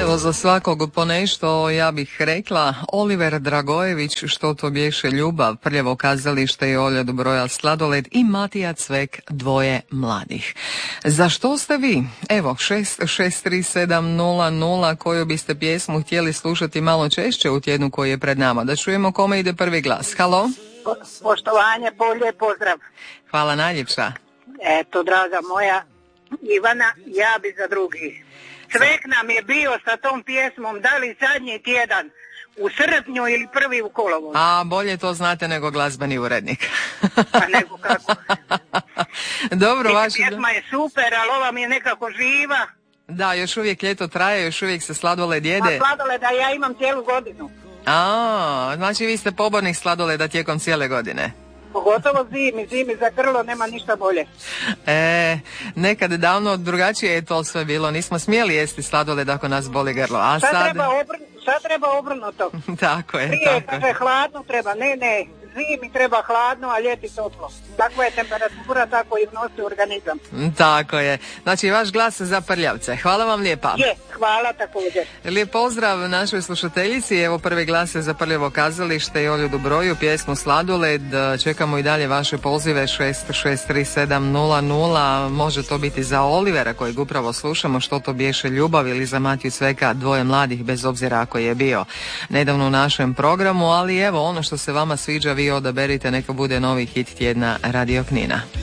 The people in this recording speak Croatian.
Evo za svakog po nešto, ja bih rekla Oliver Dragojević, Što to bješe ljubav, Prljavo kazalište i Olja Dobroja Sladoled i Matija Cvek, Dvoje mladih. Za što ste vi? Evo 663700, koju biste pjesmu htjeli slušati malo češće u tjednu koji je pred nama? Da čujemo kome ide prvi glas. Halo? Poštovanje, polje, pozdrav. Hvala najljepša. Eto, draga moja Ivana, ja bi za drugi. Cvek nam je bio sa tom pjesmom, da li zadnji tjedan u srpnju ili prvi u kolovozu. A bolje to znate nego glazbeni urednik. Pa nego kako. Dobro, vaša pjesma je super, ali ova mi je nekako živa. Da, još uvijek ljeto traje, još uvijek se sladoled jede. A sladoleda ja imam cijelu godinu. Znači vi ste pobornik sladoleda tijekom cijele godine. Pogotovo zimi za grlo nema ništa bolje. Nekad davno drugačije je to sve bilo, nismo smjeli jesti sladoled ako nas boli grlo. A sad treba obrnuto. Tako je. Prije kaže hladno treba, ne, zimi treba hladno, a ljeti toplo. Takva je temperatura, tako i nosi organizam. Tako je. Znači vaš glas za Prljavce. Hvala vam lijepa. Hvala također. Lijep pozdrav našoj slušateljici. Evo prvi glas je za Prljavo kazalište i Olju Dobroju, pjesmu Sladoled. Čekamo i dalje vaše pozive 663700. Može to biti za Olivera kojeg upravo slušamo, Što to bješe ljubav, ili za Matiju Cveka, Dvoje mladih, bez obzira ako je bio nedavno u našem programu, ali evo ono što se vama sviđa vi odaberite, neka bude novi hit tjedna Radio Knina.